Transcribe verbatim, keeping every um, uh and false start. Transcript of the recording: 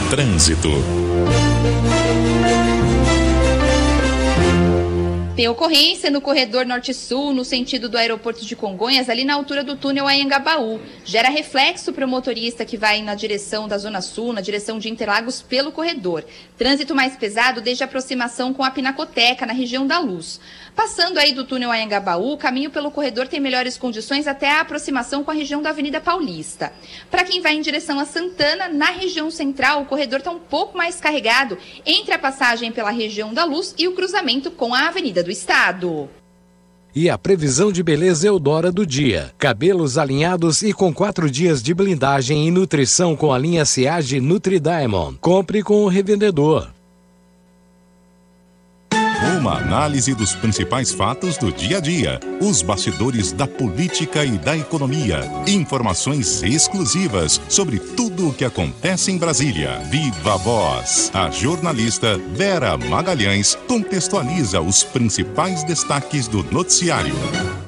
Trânsito. Tem ocorrência no corredor norte-sul, no sentido do aeroporto de Congonhas, ali na altura do túnel Anhangabaú. Gera reflexo para o motorista que vai na direção da Zona Sul, na direção de Interlagos, pelo corredor. Trânsito mais pesado desde a aproximação com a Pinacoteca, na região da Luz. Passando aí do túnel Anhangabaú, o caminho pelo corredor tem melhores condições até a aproximação com a região da Avenida Paulista. Para quem vai em direção a Santana, na região central, o corredor está um pouco mais carregado entre a passagem pela região da Luz e o cruzamento com a Avenida do Estado. E a previsão de beleza Eudora do dia. Cabelos alinhados e com quatro dias de blindagem e nutrição com a linha Siage Nutri Diamond. Compre com o revendedor. Uma análise dos principais fatos do dia a dia, os bastidores da política e da economia, informações exclusivas sobre tudo o que acontece em Brasília. Viva Voz! A jornalista Vera Magalhães contextualiza os principais destaques do noticiário.